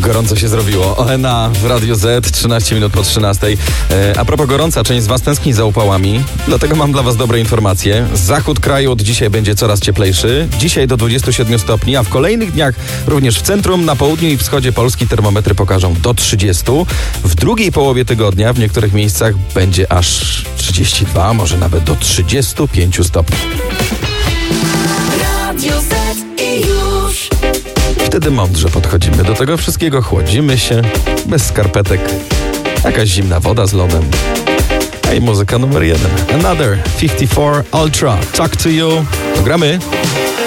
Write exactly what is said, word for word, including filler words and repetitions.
Gorąco się zrobiło. O N A w Radio Z, trzynaście minut po trzynastej. E, a propos gorąca, część z Was tęskni za upałami, dlatego mam dla Was dobre informacje. Zachód kraju od dzisiaj będzie coraz cieplejszy. Dzisiaj do dwudziestu siedmiu stopni, a w kolejnych dniach również w centrum, na południu i wschodzie Polski termometry pokażą do trzydziestu. W drugiej połowie tygodnia w niektórych miejscach będzie aż trzydzieści dwa, może nawet do trzydziestu pięciu stopni. Radio Z i już. Wtedy mądrze podchodzimy do tego wszystkiego, chłodzimy się, bez skarpetek, jakaś zimna woda z lodem. A i muzyka numer jeden. Another fifty-four Ultra. Talk to you. Gramy.